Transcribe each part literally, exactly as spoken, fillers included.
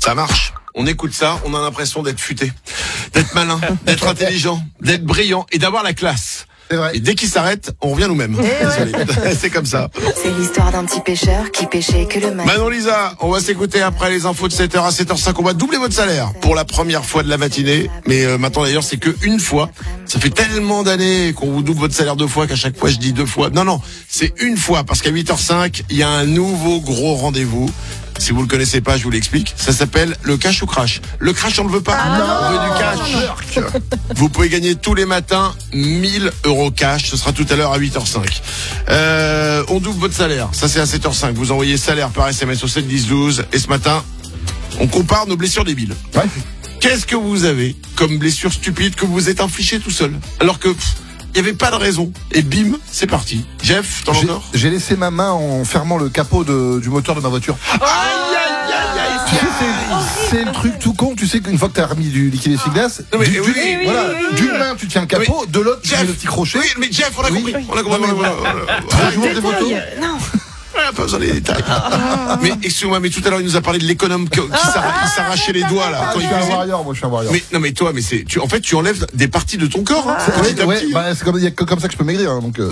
Ça marche. On écoute ça, on a l'impression d'être futé, d'être malin, d'être intelligent, d'être brillant et d'avoir la classe. C'est vrai. Et dès qu'il s'arrête, on revient nous-mêmes. Désolé. C'est comme ça. C'est l'histoire d'un petit pêcheur qui pêchait que le matin. Manon Lisa, on va s'écouter après les infos de sept heures à sept heures cinq. On va doubler votre salaire pour la première fois de la matinée. Mais euh, maintenant d'ailleurs, c'est que une fois. Ça fait tellement d'années qu'on vous double votre salaire deux fois qu'à chaque fois je dis deux fois. Non, non, c'est une fois parce qu'à huit heures cinq, il y a un nouveau gros rendez-vous. Si vous le connaissez pas, je vous l'explique. Ça s'appelle le cash ou crash. Le crash, on ne le veut pas. Ah on veut du cash. Vous pouvez gagner tous les matins mille euros cash. Ce sera tout à l'heure à huit heures cinq. Euh, on double votre salaire. Ça, c'est à sept heures cinq. Vous envoyez salaire par S M S au sept dix douze. Et ce matin, on compare nos blessures débiles. Ouais. Qu'est-ce que vous avez comme blessure stupide que vous vous êtes infligé tout seul? Alors que... il n'y avait pas de raison. Et bim, c'est parti. Jeff, t'en as J'ai, encore? j'ai laissé ma main en fermant le capot de, du moteur de ma voiture. Aïe, aïe, aïe, aïe. Tu sais, c'est, c'est le truc tout con. Tu sais qu'une fois que t'as remis du liquide essuie-glace, Non, mais du- oui, du- oui, voilà, oui, oui, d'une oui. main tu tiens le capot, de l'autre tu Jeff, mets le petit crochet. Oui, mais Jeff, on a Oui. compris. On a compris. Non, mais Voilà, voilà. voilà, Je voilà. vous montre des photos. Non. Ouais, pas besoin des détails. Mais excuse-moi, mais tout à l'heure, il nous a parlé de l'économe qui, qui s'arra- qui s'arrachait les doigts, là, Ah, quand je il suis un cuisine. warrior, moi je suis un warrior. Mais, non, mais toi, mais c'est, tu, en fait, tu enlèves des parties de ton corps, hein, Ouais, petit à ouais, petit. bah, c'est comme, y a que comme ça que je peux maigrir, hein, donc. Euh...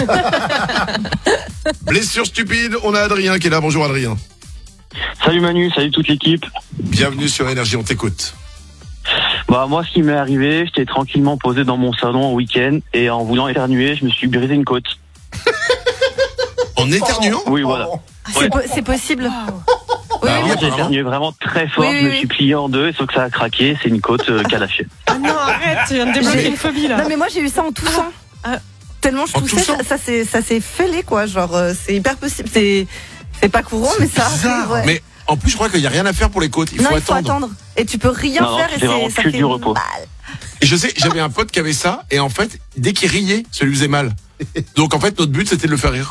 Blessure stupide, on a Adrien qui est là. Bonjour Adrien. Salut Manu, salut toute l'équipe. Bienvenue sur Énergie, on t'écoute. Bah moi, ce qui m'est arrivé, j'étais tranquillement posé dans mon salon au week-end et en voulant éternuer, je me suis brisé une côte. En éternuant? Oui, voilà. C'est, po- c'est possible. Bah Oui, oui, oui, J'ai apparemment. éternué vraiment très fort, Oui, je me oui, suis oui. plié en deux, sauf que ça a craqué, c'est une côte euh, qui a lâché. Ah non, arrête, tu viens de débloquer J'ai- une phobie là. Non mais moi j'ai eu ça en toussant. Ah. Tellement je En toussais, toussant ça, ça s'est ça s'est fêlé quoi, genre euh, c'est hyper possible, c'est c'est pas courant mais ça arrive, ouais. Mais en plus, je crois qu'il n'y a rien à faire pour les côtes. Il non, faut il faut attendre. attendre. Et tu peux rien Non, non, faire et c'est vraiment c'est ça que fait du repos. mal. Et je sais, j'avais un pote qui avait ça, et en fait, dès qu'il riait, ça lui faisait mal. Donc en fait, notre but, c'était de le faire rire.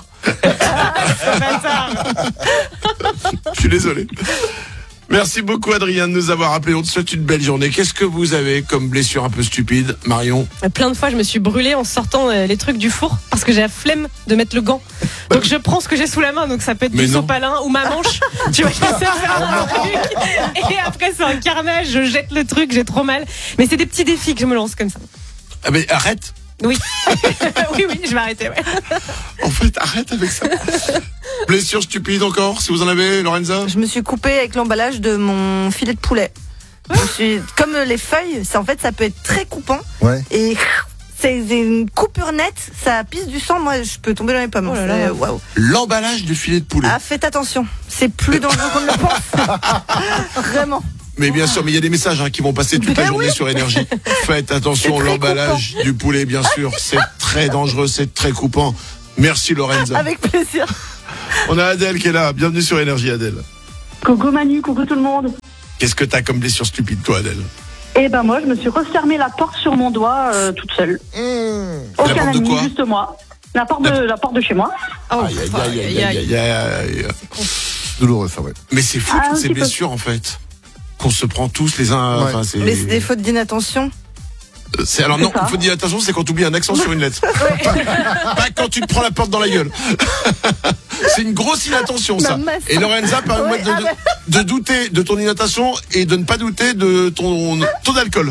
Je suis désolé. Merci beaucoup Adrien de nous avoir appelé. On te souhaite une belle journée. Qu'est-ce que vous avez comme blessure un peu stupide, Marion? Plein de fois, je me suis brûlée en sortant euh, les trucs du four parce que j'ai la flemme de mettre le gant. Donc je prends ce que j'ai sous la main, donc ça peut être Mais du non. sopalin ou ma manche. Tu vois, j'essaie de faire un truc. Et après, c'est un carnage, je jette le truc, j'ai trop mal. Mais c'est des petits défis que je me lance comme ça. Ah mais arrête. Oui. oui, oui, je vais arrêter. Ouais. En fait, arrête avec ça. Blessure stupide encore, si vous en avez, Lorenza? Je me suis coupée avec l'emballage de mon filet de poulet. Je me suis comme les feuilles, ça en fait ça peut être très coupant Ouais. et c'est une coupure nette, ça pisse du sang, moi je peux tomber dans les pommes. Oh là là. C'est- waouh. L'emballage du filet de poulet. Ah, faites attention, c'est plus dangereux qu'on ne le pense. Vraiment. Mais bien sûr, mais il y a des messages hein, qui vont passer toute la Ben journée oui. sur Énergie. Faites attention, C'est très l'emballage du poulet, bien sûr, c'est très dangereux, c'est très coupant. Merci Lorenza. Avec plaisir. On a Adèle qui est là. Bienvenue sur Énergie, Adèle. Coucou Manu, coucou tout le monde. Qu'est-ce que t'as comme blessure stupide, toi, Adèle? Eh ben moi, je me suis refermé la porte sur mon doigt euh, toute seule. Mmh. La Aucun porte de ami, quoi juste moi. La porte de la porte de chez moi. Oh, Aïe, aïe, aïe, aïe, aïe, aïe, aïe. Douloureux ça, ouais. Mais c'est fou Ah, toutes un ces petit peu. blessures, en fait. Qu'on se prend tous les uns. Ouais. Enfin, c'est... Mais c'est des fautes d'inattention. c'est- Alors non, C'est ça. il faut dire attention, c'est quand tu oublies un accent sur une lettre. Pas quand tu te prends la porte dans la gueule. C'est une grosse inattention, ça. Ma masse. Et Lorenza, permet-moi Ouais, de, ah de, de douter de ton inattention et de ne pas douter de ton taux d'alcool.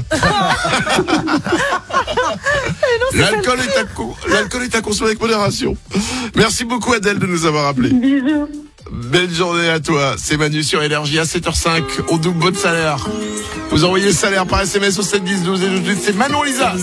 L'alcool est, à co- l'alcool est à consommer avec modération. Merci beaucoup Adèle de nous avoir appelés. Bisous. Belle journée à toi. C'est Manu sur Énergie à sept heures cinq. On double votre salaire. Vous envoyez le salaire par S M S au sept dix douze et tout de suite c'est Manon Lisa.